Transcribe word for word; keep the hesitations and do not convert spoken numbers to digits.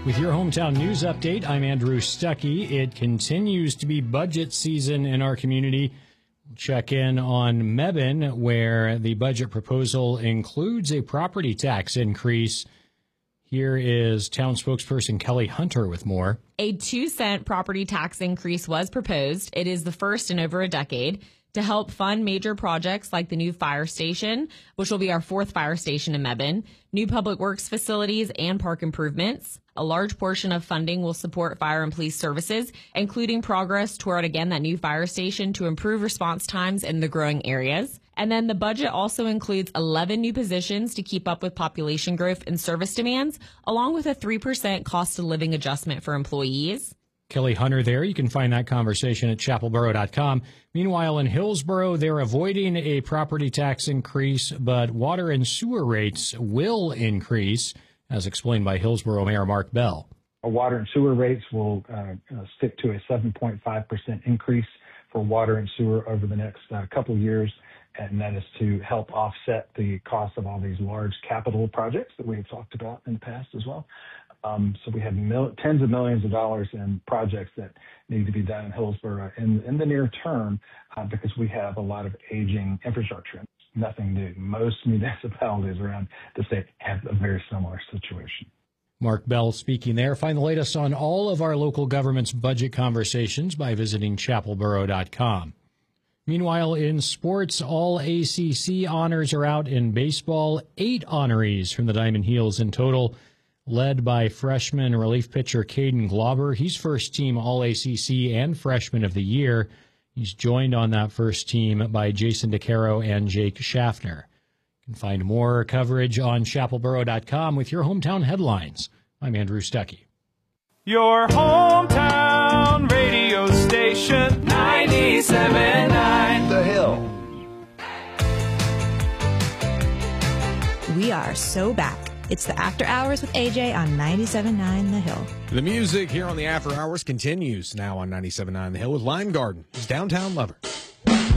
With your hometown news update, I'm Andrew Stuckey. It continues to be budget season in our community. Check in on Mebane, where the budget proposal includes a property tax increase. Here is town spokesperson Kelly Hunter with more. A two cent property tax increase was proposed. It is the first in over a decade to help fund major projects like the new fire station, which will be our fourth fire station in Mebane, new public works facilities, and park improvements. A large portion of funding will support fire and police services, including progress toward, again, that new fire station to improve response times in the growing areas. And then the budget also includes eleven new positions to keep up with population growth and service demands, along with a three percent cost of living adjustment for employees. Kelly Hunter there. You can find that conversation at chapel borough dot com. Meanwhile, in Hillsborough, they're avoiding a property tax increase, but water and sewer rates will increase, as explained by Hillsborough Mayor Mark Bell. Water and sewer rates will uh, uh, stick to a seven point five percent increase for water and sewer over the next uh, couple of years, and that is to help offset the cost of all these large capital projects that we have talked about in the past as well. Um, so we have mil- tens of millions of dollars in projects that need to be done in Hillsborough in, in the near term uh, because we have a lot of aging infrastructure. Nothing new. Most municipalities around the state have a very similar situation. Mark Bell speaking there. Find the latest on all of our local government's budget conversations by visiting chapel borough dot com. Meanwhile, in sports, all A C C honors are out in baseball. Eight honorees from the Diamond Heels in total, led by freshman relief pitcher Caden Glauber. He's first team All A C C and Freshman of the Year. He's joined on that first team by Jason DeCaro and Jake Schaffner. You can find more coverage on chapel borough dot com with your hometown headlines. I'm Andrew Stuckey. Your hometown radio station, ninety-seven point nine The Hill. We are so back. It's the After Hours with A J on ninety-seven point nine The Hill. The music here on the After Hours continues now on ninety-seven point nine The Hill with Lime Garden, his downtown lover.